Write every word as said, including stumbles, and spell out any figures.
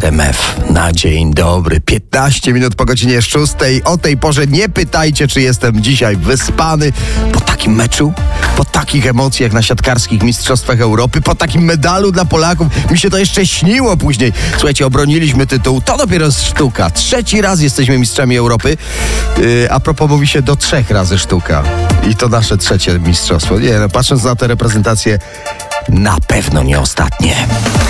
R M F na dzień dobry. piętnaście minut po godzinie szóstej. O tej porze nie pytajcie, czy jestem dzisiaj wyspany. Po takim meczu, po takich emocjach na siatkarskich mistrzostwach Europy, po takim medalu dla Polaków. Mi się to jeszcze śniło później. Słuchajcie, obroniliśmy tytuł. To dopiero jest sztuka. Trzeci raz jesteśmy mistrzami Europy. Yy, a propos mówi się do trzech razy sztuka. I to nasze trzecie mistrzostwo. Nie no, patrząc na tę reprezentację, na pewno nie ostatnie.